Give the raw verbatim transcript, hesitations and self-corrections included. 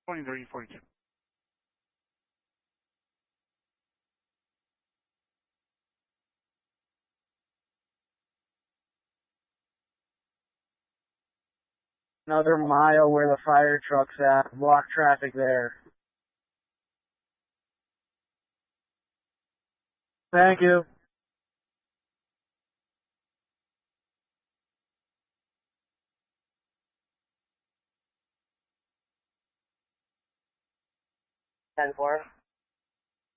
twenty-three forty-two. Another mile where the fire truck's at. Block traffic there. Thank you. ten four.